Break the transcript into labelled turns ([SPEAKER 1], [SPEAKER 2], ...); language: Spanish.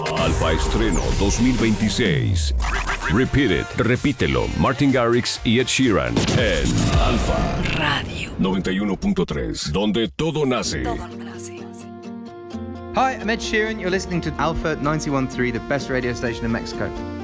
[SPEAKER 1] Alfa Estreno 2026. Repeat It, repítelo. Martin Garrix y Ed Sheeran en Alfa
[SPEAKER 2] Radio
[SPEAKER 1] 91.3, donde todo nace.
[SPEAKER 3] Hi, I'm Ed Sheeran. You're listening to Alpha 91.3, the best radio station in Mexico.